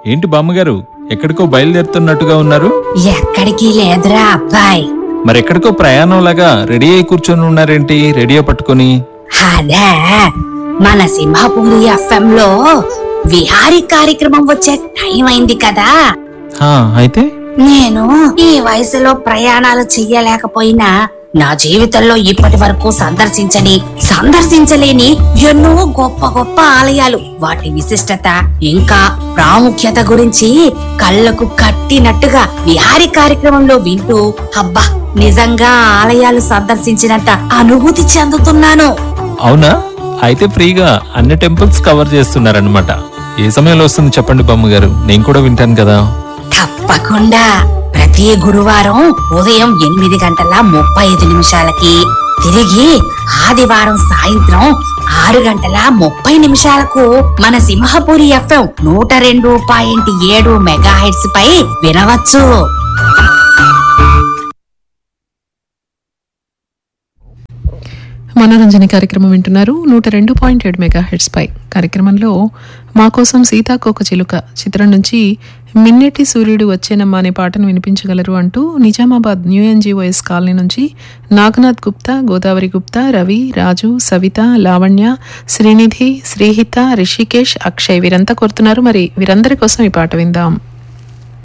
ఏంటి బామ్మగారు, ఎక్కడికో బయలుదేరుతున్నట్టుగా ఉన్నారు? ఎక్కడికి లేదురా అబ్బాయి. మరెక్కడికో ప్రయాణంలాగా రెడీ అయి కూర్చొని ఉన్నారేంటి రేడియో పట్టుకొని? అదే మన సింహపూరి ఎఫ్ఎం లో విహారీ కార్యక్రమం వచ్చే టైం అయింది కదా. అయితే నేను ఈ వయసులో ప్రయాణాలు చెయ్యలేకపోయినా నా జీవితంలో ఇప్పటి వరకు సందర్శించలేని ఎన్నో గొప్ప గొప్ప ఆలయాలు, వాటి విశిష్టత ఇంకా ప్రాముఖ్యత గురించి కళ్ళకు కట్టినట్టుగా విహారీ కార్యక్రమంలో వింటూ అబ్బా నిజంగా ఆలయాలు సందర్శించినంత అనుభూతి చెందుతున్నాను. అవునా? అయితే ఫ్రీగా అన్ని టెంపుల్స్ కవర్ చేస్తున్నారనమాట. ఏ సమయంలో వస్తుంది చెప్పండి బామ్మగారు, నేను కూడా వింటాను కదా. తప్పకుండా ప్రతి గురువారం ఉదయం 8:35 తిరిగి ఆదివారం సాయంత్రం 6:30 మన సింహపూరి ఎఫ్ఎం 102.7 మెగాహెర్ట్జ్ పై వినవచ్చు. మనోరంజన కార్యక్రమం వింటున్నారు 102.7 మెగాహెర్ట్జ్ పై. కార్యక్రమంలో మా కోసం సీతాకోక చిలుక చిత్రం నుంచి మిన్నెటి సూర్యుడు వచ్చేనమ్మా అనే పాటను వినిపించగలరు అంటూ నిజామాబాద్ న్యూ ఎన్జీఓఎస్ కాలనీ నుంచి నాగనాథ్ గుప్తా, గోదావరి గుప్తా, రవి, రాజు, సవిత, లావణ్య, శ్రీనిధి, శ్రీహిత, రిషికేష్, అక్షయ్ వీరంతా కోరుతున్నారు. మరి వీరందరి కోసం ఈ పాట విందాం.